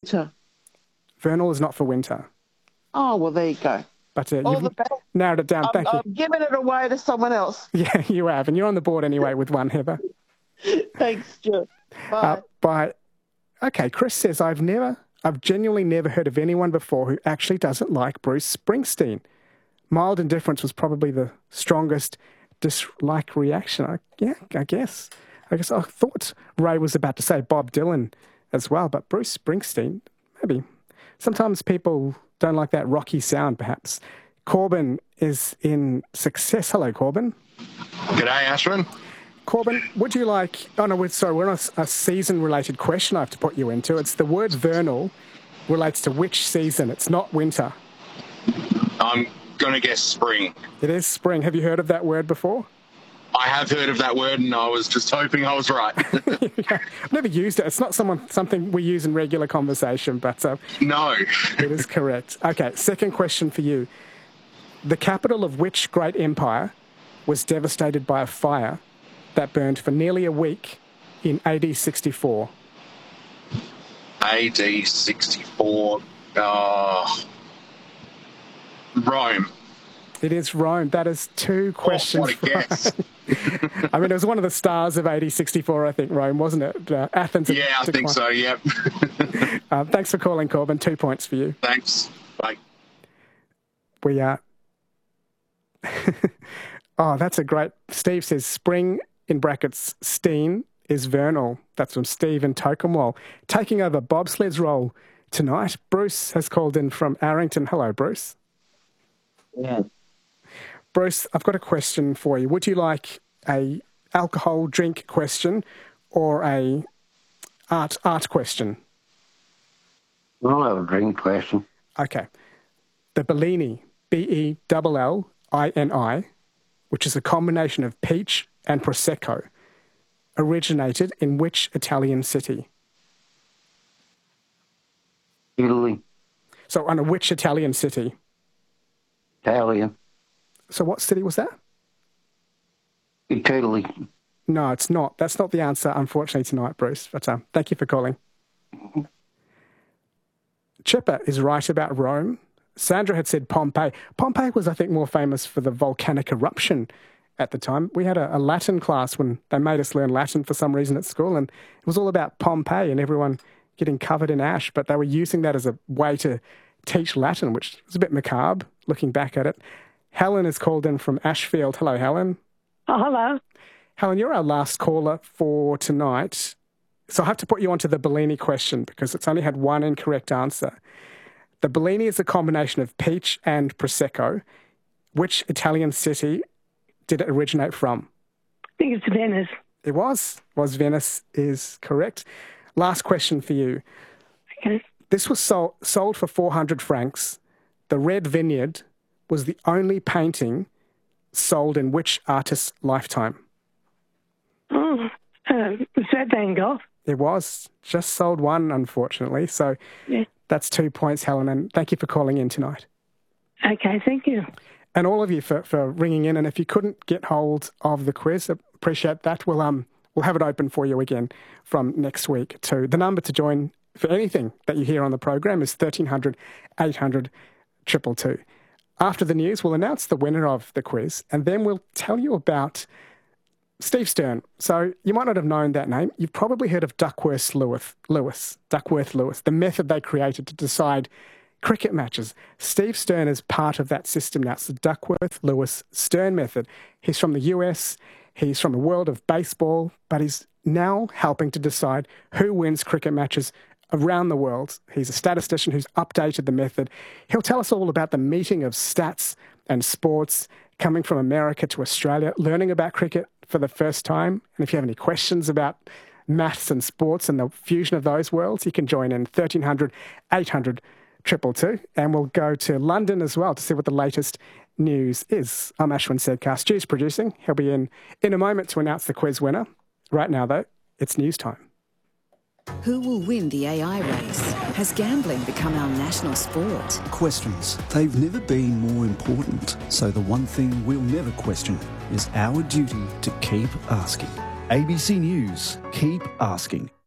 winter. Vernal is not for winter. Oh, well, there you go. But you've narrowed it down. Thank you. I'm giving it away to someone else. Yeah, you have. And you're on the board anyway with one, Heather. Thanks, Stuart. Bye. Bye. Okay, Chris says, I've genuinely never heard of anyone before who actually doesn't like Bruce Springsteen. Mild indifference was probably the strongest dislike reaction. I guess I thought Ray was about to say Bob Dylan as well, but Bruce Springsteen, maybe. Sometimes people don't like that rocky sound, perhaps. Corbin is in Success. Hello, Corbin. G'day, Ashwin. Corbin, would you like... Oh, no, we're on a season-related question I have to put you into. It's the word vernal relates to which season? It's not winter. I'm going to guess spring. It is spring. Have you heard of that word before? I have heard of that word, and I was just hoping I was right. Yeah, I've never used it. It's not something we use in regular conversation, but... No. It is correct. Okay, second question for you. The capital of which great empire was devastated by a fire that burned for nearly a week in AD 64? AD 64. Rome. It is Rome. That is two questions. What a guess. I mean, it was one of the stars of AD 64, I think, Rome, wasn't it? Athens. Yeah, I think so, yeah. Thanks for calling, Corbin. 2 points for you. Thanks. Bye. We are... Oh, that's a great... Steve says spring, in brackets, Steen, is vernal. That's from Steve in Tokemwell. Taking over bobsled's role tonight, Bruce has called in from Arrington. Hello, Bruce. Yeah. Bruce, I've got a question for you. Would you like a alcohol drink question or a art question? I'll have a drink question. Okay. The Bellini, Bellini, which is a combination of peach and Prosecco, originated in which Italian city? Italy. So, which Italian city? Italian. So what city was that? Italy. No, it's not. That's not the answer, unfortunately, tonight, Bruce. But thank you for calling. Chipper is right about Rome. Sandra had said Pompeii. Pompeii was, I think, more famous for the volcanic eruption at the time. We had a Latin class when they made us learn Latin for some reason at school, and it was all about Pompeii and everyone getting covered in ash, but they were using that as a way to teach Latin, which was a bit macabre, looking back at it. Helen is called in from Ashfield. Hello, Helen. Oh, hello. Helen, you're our last caller for tonight. So I have to put you onto the Bellini question because it's only had one incorrect answer. The Bellini is a combination of peach and Prosecco. Which Italian city did it originate from? I think it's Venice. It was. Venice is correct. Last question for you. Okay. This was sold for 400 francs. The Red Vineyard was the only painting sold in which artist's lifetime? Was that Van Gogh? It was. Just sold one, unfortunately. So yeah. That's 2 points, Helen, and thank you for calling in tonight. Okay, thank you. And all of you for ringing in. And if you couldn't get hold of the quiz, appreciate that. We'll have it open for you again from next week too. The number to join for anything that you hear on the program is 1300 800 222. After the news, we'll announce the winner of the quiz, and then we'll tell you about Steve Stern. So you might not have known that name. You've probably heard of Duckworth-Lewis, the method they created to decide cricket matches. Steve Stern is part of that system now. It's the Duckworth-Lewis-Stern method. He's from the US. He's from the world of baseball, but he's now helping to decide who wins cricket matches around the world. He's a statistician who's updated the method. He'll tell us all about the meeting of stats and sports, coming from America to Australia, learning about cricket for the first time. And if you have any questions about maths and sports and the fusion of those worlds, you can join in 1300 800 222. And we'll go to London as well to see what the latest news is. I'm Ashwin Sedkar. Stu's producing. He'll be in a moment to announce the quiz winner. Right now, though, it's news time. Who will win the AI race? Has gambling become our national sport? Questions. They've never been more important. So the one thing we'll never question is our duty to keep asking. ABC News. Keep asking.